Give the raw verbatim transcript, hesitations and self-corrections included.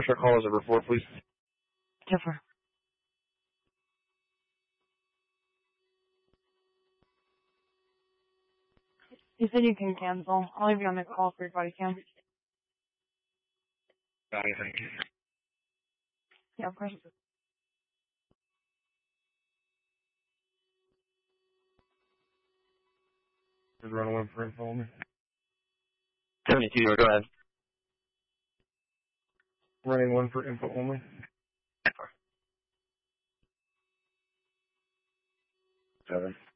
Push our call is over four, please. Differ. You said you can cancel. I'll leave you on the call for your body cam. Got it, thank you. Yeah, of course. Just run one for info only. seventy-two, go ahead. Running one for info only. Seven.